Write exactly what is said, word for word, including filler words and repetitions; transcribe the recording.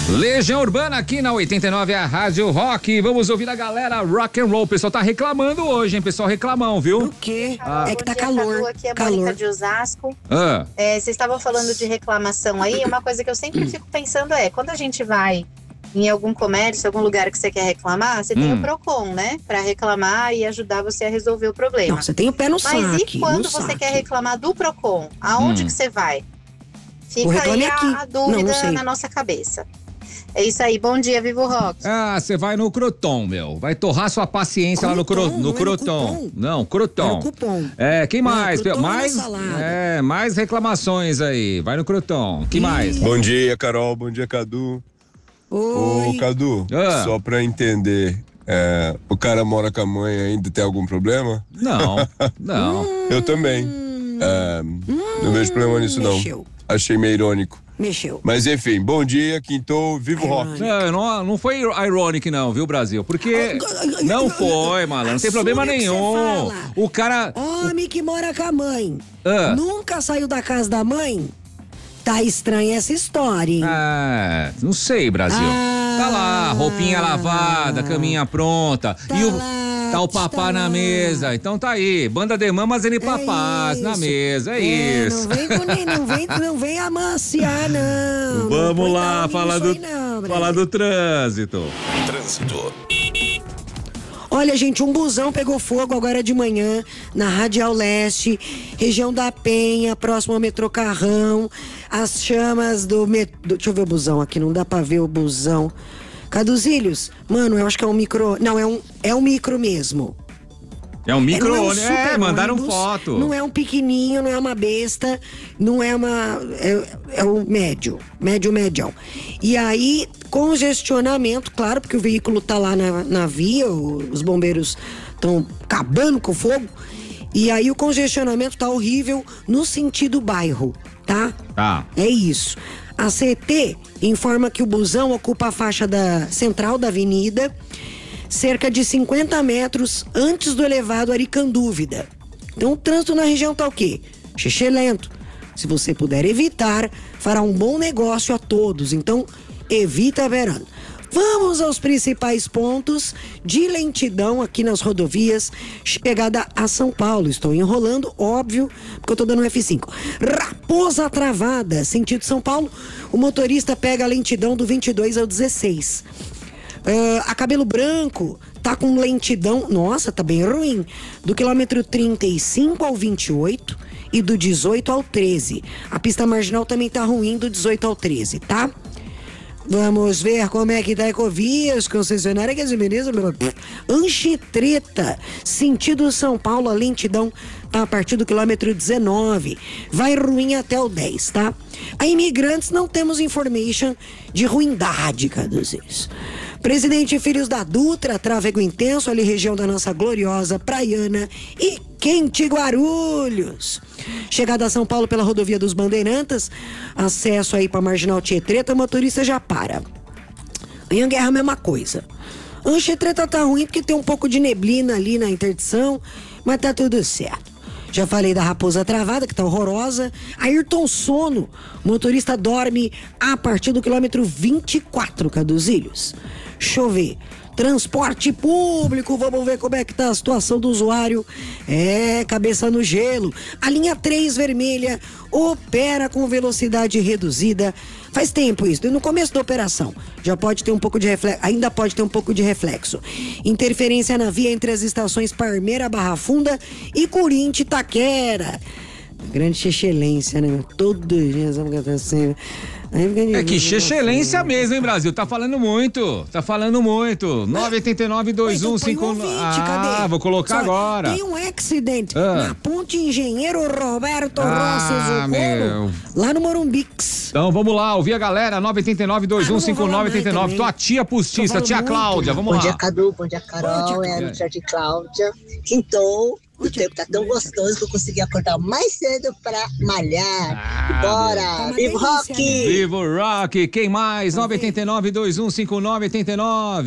Legião Urbana aqui na oitenta e nove, a Rádio Rock. Vamos ouvir a galera rock and roll. O pessoal tá reclamando hoje, hein? Pessoal reclamão, viu? O quê? Ah, é que tá dia, calor. Cadu, aqui é a calor. Mônica de Osasco. Ah. É, vocês estavam falando de reclamação aí. Uma coisa que eu sempre fico pensando é, quando a gente vai em algum comércio, algum lugar que você quer reclamar, você hum. tem o Procon, né? Pra reclamar e ajudar você a resolver o problema. Não, você tem o pé no Mas saque. Mas e quando você saque. quer reclamar do Procon? Aonde hum. que você vai? Fica aí a, a dúvida não, não na nossa cabeça. É isso aí, bom dia, Vivo Rock. Ah, você vai no Croton, meu. Vai torrar sua paciência Croton, lá no, cro, no Croton. Não, Croton. É, quem mais? Não, mais, é, mais reclamações aí. Vai no Croton. Que mais? Bom dia, Carol. Bom dia, Cadu. Oi. Ô, Cadu, ah. só pra entender, é, o cara mora com a mãe ainda, tem algum problema? Não, não. Eu também. É, não vejo problema nisso, não. Mexeu. Achei meio irônico. Mexeu. Mas enfim, bom dia, Quintou, Vivo Rock. Não, não, não foi irônico não, viu, Brasil? Porque não foi, malandro, não tem problema nenhum. O cara... Homem que mora com a mãe, ah. nunca saiu da casa da mãe? Tá estranha essa história, hein? Ah, não sei, Brasil. Ah, tá lá, roupinha lavada, caminha pronta. Tá e o... lá. Tá o papá tá na mesa, então tá aí, banda de mamas e papás é na mesa, é, é isso. Não vem, com, não, vem, não vem amaciar, não. Vamos não lá, falar do, não, falar do trânsito. Trânsito. Olha, gente, um busão pegou fogo agora de manhã na Radial Leste, região da Penha, próximo ao metrô Carrão. As chamas do metrô... Deixa eu ver o busão aqui, não dá pra ver o busão. Caduzilhos, mano, eu acho que é um micro... Não, é um, é um micro mesmo. É um micro, é, um é mandaram ônibus, foto. Não é um pequenininho, não é uma besta, não é uma... É, é um médio, médio, médião. E aí, congestionamento, claro, porque o veículo tá lá na, na via, os bombeiros estão acabando com o fogo. E aí o congestionamento tá horrível no sentido bairro, tá? Tá. É isso. A C T informa que o busão ocupa a faixa da central da avenida, cerca de cinquenta metros antes do elevado Aricandúvida. Então o trânsito na região tá o quê? Xixi lento. Se você puder evitar, fará um bom negócio a todos. Então evita verão. Vamos aos principais pontos de lentidão aqui nas rodovias, chegada a São Paulo. Estou enrolando, óbvio, porque eu tô dando um F cinco. Raposa Travada, sentido São Paulo, o motorista pega a lentidão do vinte e dois ao dezesseis. Uh, a Cabelo Branco tá com lentidão, nossa, tá bem ruim, do quilômetro trinta e cinco ao vinte e oito e do dezoito ao treze. A pista marginal também tá ruim do dezoito ao treze, tá? Vamos ver como é que tá a Ecovias, concessionária que administra Anchitreta, sentido São Paulo, a lentidão tá a partir do quilômetro dezenove, vai ruim até o dez, tá? A Imigrantes não temos information de ruindade, Caduzes. Presidente Filhos da Dutra, tráfego intenso ali região da nossa gloriosa Praiana e Quente Guarulhos. Chegada a São Paulo pela rodovia dos Bandeirantes, acesso aí para Marginal Tietreta, o motorista já para. Anhanguerra, a mesma coisa. Anchitreta tá ruim porque tem um pouco de neblina ali na interdição, mas tá tudo certo. Já falei da Raposa Travada, que tá horrorosa. Ayrton Sono, motorista dorme a partir do quilômetro vinte e quatro, Caduzilhos. Chover. Transporte público, vamos ver como é que tá a situação do usuário. É, cabeça no gelo. A linha três vermelha opera com velocidade reduzida. Faz tempo isso, no começo da operação. Já pode ter um pouco de reflexo, ainda pode ter um pouco de reflexo. Interferência na via entre as estações Parmeira, Barra Funda e Corinthians, Itaquera. Grande excelência, né? Todo dia estamos acontecendo. É que excelência mesmo, hein, Brasil? Tá falando muito, tá falando muito. nove oito nove, dois um cinco nove. Ah, cadê? Vou colocar Só agora. Tem um acidente ah. na Ponte Engenheiro Roberto ah, Rossi Zucolo, lá no Morumbix. Então vamos lá, ouvir a galera. nove oito nove, dois um cinco nove oito nove. Tua tia postiça, tia muito. Cláudia, vamos bom lá. Bom dia, Cadu, bom dia, Carol, bom dia, é o Jardim Cláudia. Quintou. O tempo tá tão gostoso que eu consegui acordar mais cedo pra malhar. Ah, bora! Vivo Rock! Vivo Rock! Quem mais? nove oito nove, dois um cinco nove oito nove.